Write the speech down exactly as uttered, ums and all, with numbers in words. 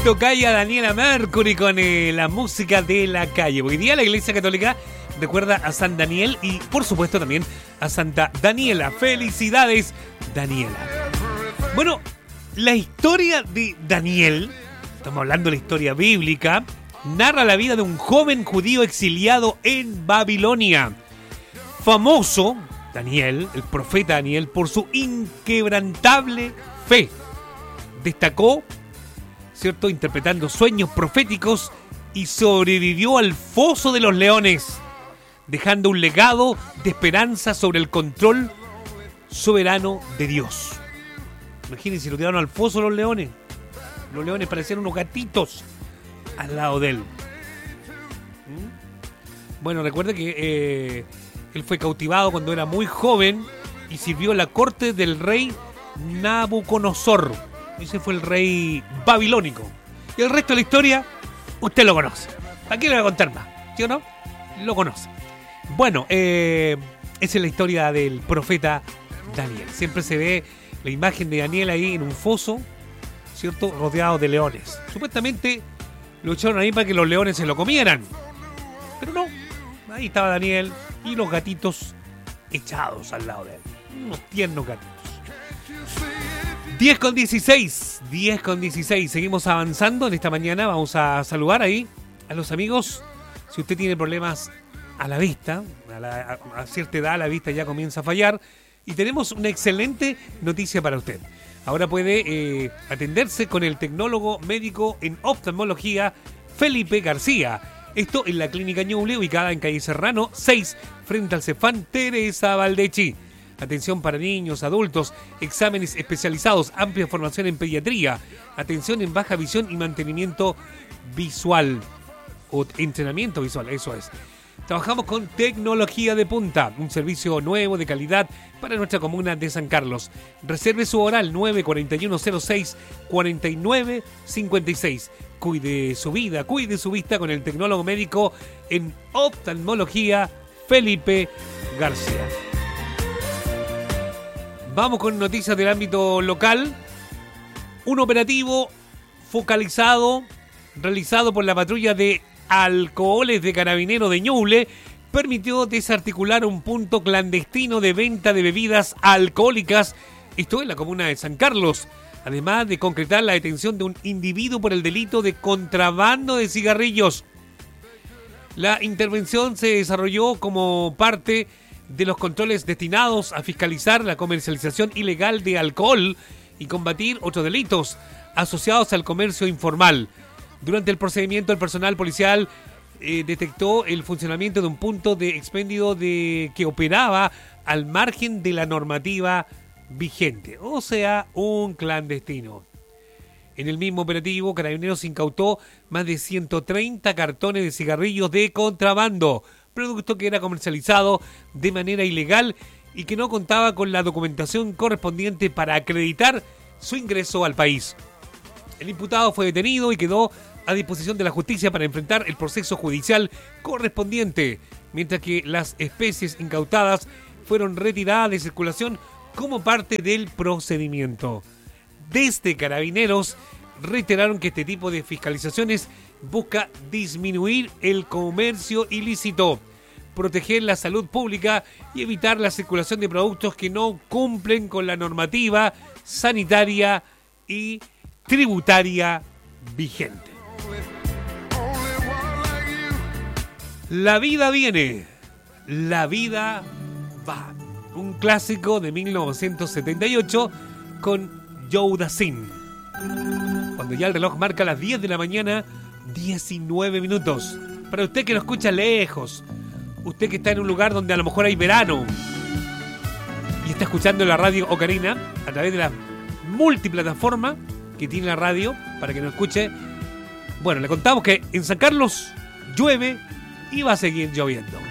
Tocaya Daniela Mercury con eh, la música de la calle. Hoy día la Iglesia Católica recuerda a San Daniel y, por supuesto, también a Santa Daniela. ¡Felicidades, Daniela! Bueno, la historia de Daniel, estamos hablando de la historia bíblica, narra la vida de un joven judío exiliado en Babilonia. Famoso, Daniel, el profeta Daniel, por su inquebrantable fe. Destacó, ¿cierto?, interpretando sueños proféticos y sobrevivió al foso de los leones, dejando un legado de esperanza sobre el control soberano de Dios. Imagínense, lo tiraron al foso los leones. Los leones parecían unos gatitos al lado de él. ¿Mm? Bueno, recuerde que eh, él fue cautivado cuando era muy joven y sirvió en la corte del rey Nabucodonosor. Ese fue el rey babilónico. Y el resto de la historia, usted lo conoce. ¿Para qué le voy a contar más? ¿Sí o no? Lo conoce. Bueno, eh, esa es la historia del profeta Daniel. Siempre se ve la imagen de Daniel ahí en un foso, ¿cierto?, rodeado de leones. Supuestamente lo echaron ahí para que los leones se lo comieran. Pero no, ahí estaba Daniel y los gatitos echados al lado de él. Unos tiernos gatitos. diez con dieciséis, diez con dieciséis. Seguimos avanzando en esta mañana. Vamos a saludar ahí a los amigos. Si usted tiene problemas a la vista, a, la, a, a cierta edad la vista ya comienza a fallar. Y tenemos una excelente noticia para usted. Ahora puede eh, atenderse con el tecnólogo médico en oftalmología Felipe García. Esto en la Clínica Ñuble, ubicada en calle Serrano seis, frente al Cefán Teresa Valdechi. Atención para niños, adultos, exámenes especializados, amplia formación en pediatría, atención en baja visión y mantenimiento visual, o entrenamiento visual, eso es. Trabajamos con tecnología de punta, un servicio nuevo de calidad para nuestra comuna de San Carlos. Reserve su hora al nueve cuatro uno cero seis cuatro nueve cinco seis. Cuide su vida, cuide su vista con el tecnólogo médico en oftalmología Felipe García. Vamos con noticias del ámbito local. Un operativo focalizado, realizado por la patrulla de alcoholes de Carabineros de Ñuble, permitió desarticular un punto clandestino de venta de bebidas alcohólicas, esto en la comuna de San Carlos, además de concretar la detención de un individuo por el delito de contrabando de cigarrillos. La intervención se desarrolló como parte de los controles destinados a fiscalizar la comercialización ilegal de alcohol y combatir otros delitos asociados al comercio informal. Durante el procedimiento, el personal policial eh, detectó el funcionamiento de un punto de expendio de que operaba al margen de la normativa vigente, o sea, un clandestino. En el mismo operativo, Carabineros incautó más de ciento treinta cartones de cigarrillos de contrabando, producto que era comercializado de manera ilegal y que no contaba con la documentación correspondiente para acreditar su ingreso al país. El imputado fue detenido y quedó a disposición de la justicia para enfrentar el proceso judicial correspondiente, mientras que las especies incautadas fueron retiradas de circulación como parte del procedimiento. Desde Carabineros reiteraron que este tipo de fiscalizaciones busca disminuir el comercio ilícito, proteger la salud pública y evitar la circulación de productos que no cumplen con la normativa sanitaria y tributaria vigente. La vida viene, la vida va. Un clásico de mil novecientos setenta y ocho con Joe Dassin. Cuando ya el reloj marca las diez de la mañana, diecinueve minutos. Para usted que lo escucha lejos, usted que está en un lugar donde a lo mejor hay verano y está escuchando la radio Ocarina a través de la multiplataforma que tiene la radio para que nos escuche. Bueno, le contamos que en San Carlos llueve y va a seguir lloviendo.